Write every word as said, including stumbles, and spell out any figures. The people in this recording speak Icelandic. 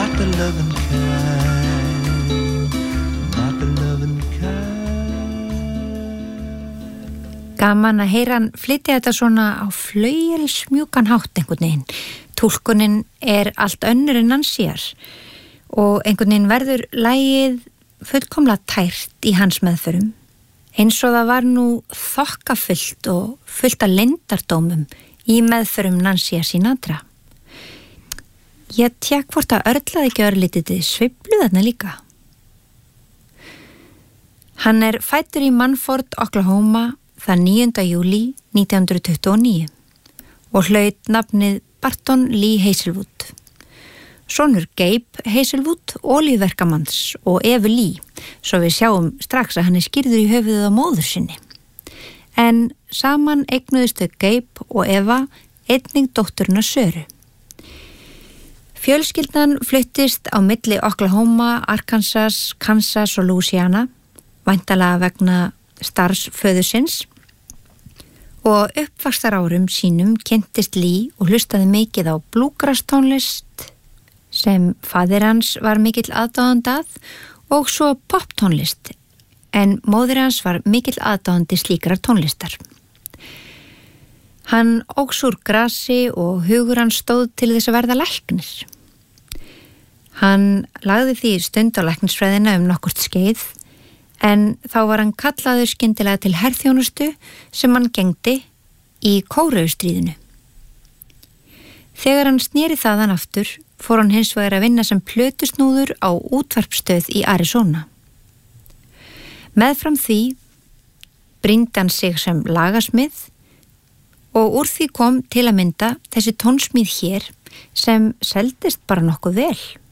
not the loving kind, not the loving kind. Gaman að heyra hann flytja þetta svona á flauelsmjúkan hátt einhvern veginn. Túlkunin er allt önnur en hann sér og einhvern veginn verður lagið fullkomlega tært í hans meðförum. Eins og það var nú þokkafullt og fullt af leyndardómum í meðförum Nancy Sinatra. Ég tek hvort að örlaði ekki örlítið sveiflu þarna líka. Hann er fæddur í Manford, Oklahoma þann níunda júlí nítján hundruð tuttugu og níu og hlaut nafnið Barton Lee Hazelwood. Sonur Gabe Hazelwood, olíuverkamanns og Evu Lee, svo við sjáum strax að hann er skýrður í höfuðið á móður sinni. En saman eignuðustu Gabe og Eva einnig dótturina Söru. Fjölskyldan fluttist á milli Oklahoma, Arkansas, Kansas og Louisiana, væntanlega vegna starfsföðursins, og uppvaxtarárum sínum kynntist Lee og hlustaði mikið á bluegrass tónlist sem faðir hans var mikill aðdáðandi að og svo poptónlist, en móðir hans var mikill aðdáðandi slíkrar tónlistar. Hann óx úr grasi og hugur hann stóð til þess að verða læknir. Hann lagði því stund á læknisfræðina um nokkurt skeið, en þá var hann kallaður skyndilega til herþjónustu sem hann gegndi í Kóreustríðinu. Þegar hann sneri þaðan aftur, fór hann hins vegar að vinna sem plötusnúður á útvarpsstöð í Arizona. Meðfram því brýndi hann sig sem lagasmið og úr því kom til að mynda þessi tónsmíð hér sem seldist bara nokkuð vel.